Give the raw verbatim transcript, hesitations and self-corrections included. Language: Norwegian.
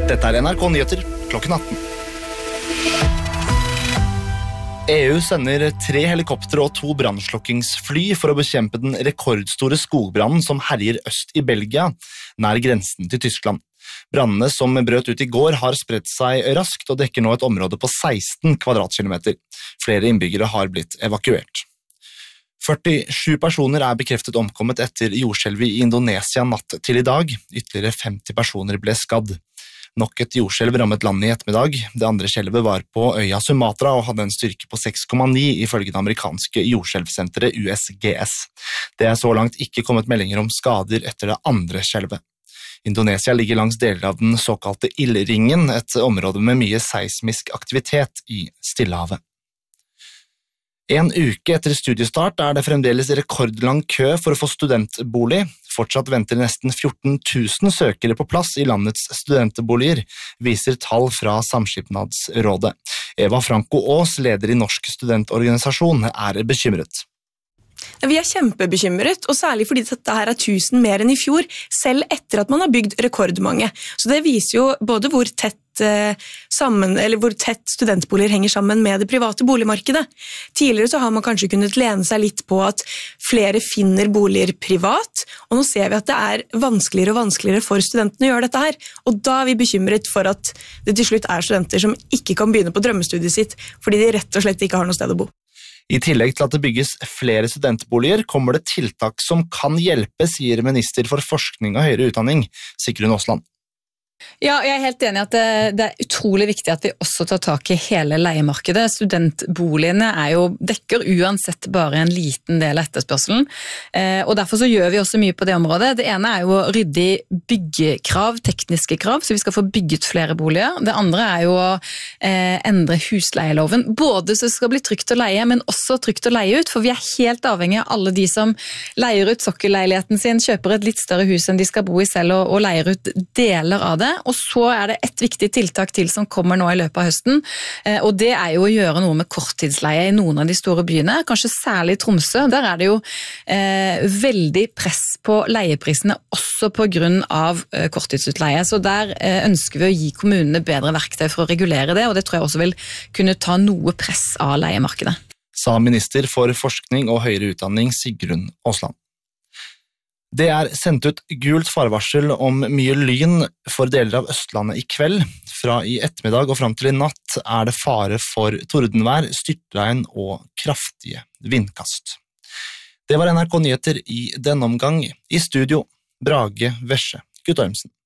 Dette er N R K Nyheter klokken atten. E U sender tre helikoptre og to brannslukkingsfly for å bekjempe den rekordstore skogbrannen som herjer øst i Belgia, nær grensen til Tyskland. Brannene som brøt ut i går har spredt seg raskt og dekker nå et område på seksten kvadratkilometer. Flere innbyggere har blitt evakuert. førtisju personer er bekreftet omkommet etter jordskjelvet i Indonesia natt til i dag. Ytterligere femti personer ble skadd. Nok et jordskjelv rammet landet i ettermiddag. Det andre skjelvet var på øya Sumatra og hadde en styrke på seks komma ni ifølge det amerikanske jordskjelvsenteret U S G S. Det er så langt ikke kommet meldinger om skader etter det andre skjelvet. Indonesia ligger langs deler av den såkalte Ildringen, et område med mye seismisk aktivitet i Stillehavet. En uke etter studiestart er det fremdeles rekordlang kø for å få studentbolig. Fortsatt venter nesten fjorten tusen søkere på plass i landets studentboliger, viser tall fra Samskipnadsrådet. Eva Franco Aas, leder i Norsk studentorganisasjon, er bekymret. Vi er kjempebekymret, og særlig fordi dette her er tusen mer enn i fjor, selv etter at man har bygd rekordmange. Så det viser jo både hvor tett, eh, sammen, eller hvor tett studentboliger henger sammen med det private boligmarkedet. Tidligere så har man kanskje kunnet lene seg litt på at flere finner boliger privat, og nå ser vi at det er vanskeligere og vanskeligere for studentene å gjøre dette her. Og da er vi bekymret for at det til slutt er studenter som ikke kan begynne på drømmestudiet sitt, fordi de rett og slett ikke har noe sted å bo. I tillegg til at det bygges flere studentboliger, kommer det tiltak som kan hjelpe, sier minister for forskning og høyere utdanning, Sigrun Aasland. Ja, jeg er helt enig i at det, det er utrolig viktig at vi også tar tak i hele leiemarkedet. Studentboligene er jo, dekker uansett bare en liten del av etterspørselen, eh, og derfor så gjør vi også mye på det området. Det ene er jo å rydde i byggekrav, tekniske krav, så vi skal få bygget flere boliger. Det andre er jo å eh, endre husleieloven, både så det skal bli trygt å leie, men også trygt å leie ut, for vi er helt avhengig av alle de som leier ut sokkelleiligheten sin, kjøper et litt større hus enn de skal bo i selv, og, og leier ut deler av det. Og så er det et viktig tiltak til som kommer nå i løpet av høsten, og det er jo å gjøre noe med korttidsleie i noen av de store byene, kanskje særlig Tromsø. Der er det jo eh, veldig press på leieprisene, også på grunn av eh, korttidsutleie. Så der eh, ønsker vi å gi kommunene bedre verktøy for å regulere det, og det tror jeg også vil kunne ta noe press av leiemarkedet. Sa minister for forskning og høyere utdanning Sigrun Aasland. Det er sendt ut gult farvarsel om mye lyn for deler av Østlandet i kveld. Fra i ettermiddag og frem til i natt er det fare for tordenvær, styrtregn og kraftige vindkast. Det var N R K Nyheter i denne omgang. I studio, Brage Vesje Guttormsen.